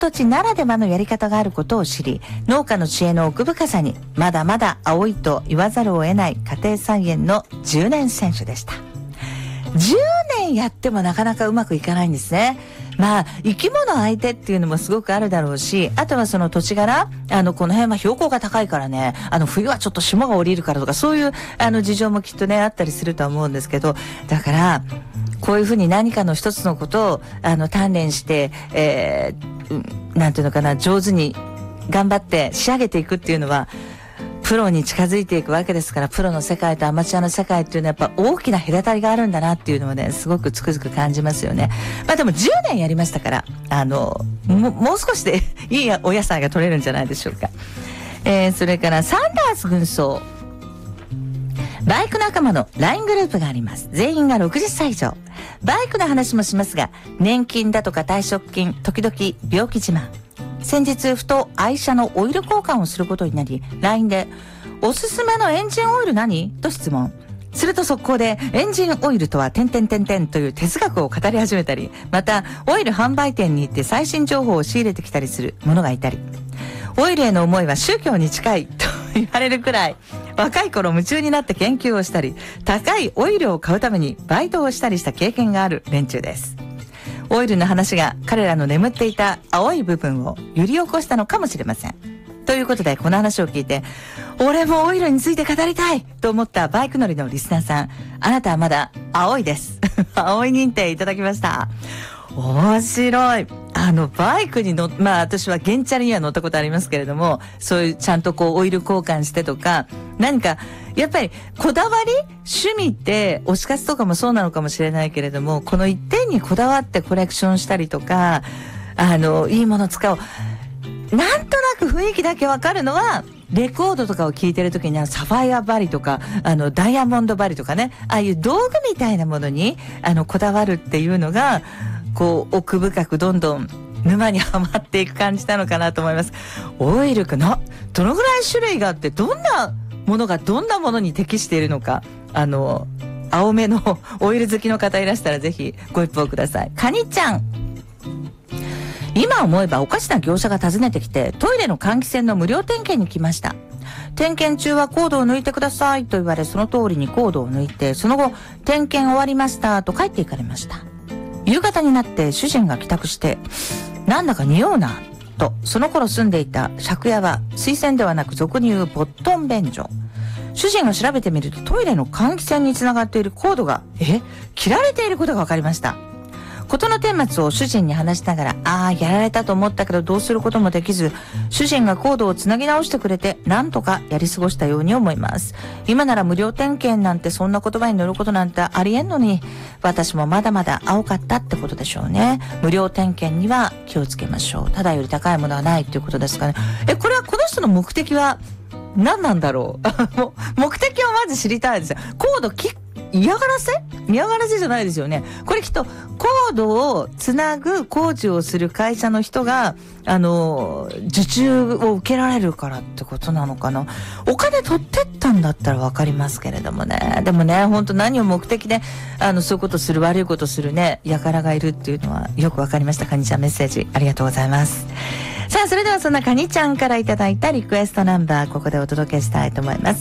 土地ならではのやり方があることを知り、農家の知恵の奥深さにまだまだ青いと言わざるを得ない家庭菜園の10年選手でした。10年やってもなかなかうまくいかないんですね。まあ生き物相手っていうのもすごくあるだろうし、あとはその土地柄、この辺は標高が高いからね、冬はちょっと霜が降りるからとか、そういう事情もきっとねあったりするとは思うんですけど、だからこういうふうに何かの一つのことを鍛錬して、なんていうのかな、上手に頑張って仕上げていくっていうのはプロに近づいていくわけですから、プロの世界とアマチュアの世界っていうのはやっぱ大きな隔たりがあるんだなっていうのをね、すごくつくづく感じますよね。まあでも10年やりましたから、もう少しでいいお野菜が取れるんじゃないでしょうか。それからサンダース軍曹、バイク仲間の LINE グループがあります。全員が60歳以上。バイクの話もしますが、年金だとか退職金、時々病気自慢。先日ふと愛車のオイル交換をすることになり、 LINE でおすすめのエンジンオイル何？と質問すると、速攻でエンジンオイルとはという哲学を語り始めたり、またオイル販売店に行って最新情報を仕入れてきたりする者がいたり、オイルへの思いは宗教に近いと言われるくらい若い頃夢中になって研究をしたり、高いオイルを買うためにバイトをしたりした経験がある連中です。オイルの話が彼らの眠っていた青い部分を揺り起こしたのかもしれません。ということで、この話を聞いて俺もオイルについて語りたいと思ったバイク乗りのリスナーさん、あなたはまだ青いです青い認定いただきました。面白い。バイクにまあ私は原チャリには乗ったことありますけれども、そういうちゃんとこうオイル交換してとか、何かやっぱりこだわり、趣味って推し活とかもそうなのかもしれないけれども、この一点にこだわってコレクションしたりとか、いいもの使おう、なんとなく雰囲気だけわかるのは、レコードとかを聴いてる時にサファイアバリとかダイヤモンドバリとかね、ああいう道具みたいなものにこだわるっていうのがこう奥深くどんどん沼にはまっていく感じなのかなと思います。オイルどのぐらい種類があって、どんなものがどんなものに適しているのか、青めのオイル好きの方いらしたらぜひご一報ください。カニちゃん、今思えばおかしな業者が訪ねてきて、トイレの換気扇の無料点検に来ました。点検中はコードを抜いてくださいと言われ、その通りにコードを抜いて、その後点検終わりましたと帰っていかれました。夕方になって主人が帰宅して、なんだか匂うなと、その頃住んでいた借家は水洗ではなく俗に言うボットン便所。主人が調べてみると、トイレの換気扇につながっているコードが切られていることが分かりました。事の顛末を主人に話しながら、やられたと思ったけどどうすることもできず、主人がコードをつなぎ直してくれて、なんとかやり過ごしたように思います。今なら無料点検なんて、そんな言葉に乗ることなんてありえんのに、私もまだまだ青かったってことでしょうね。無料点検には気をつけましょう。ただより高いものはないということですかね。これはこの人の目的は何なんだろう目的をまず知りたいですよ。コード嫌がらせじゃないですよね。これきっとコードをつなぐ工事をする会社の人が受注を受けられるからってことなのかな。お金取ってったんだったらわかりますけれどもね。でもね、本当何を目的でそういうことする、悪いことするね、輩がいるっていうのはよくわかりました。カニちゃん、メッセージありがとうございます。さあ、それではそんなカニちゃんからいただいたリクエストナンバー、ここでお届けしたいと思います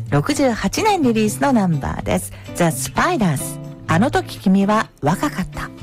。1968年リリースのナンバーです。The Spiders、あの時君は若かった。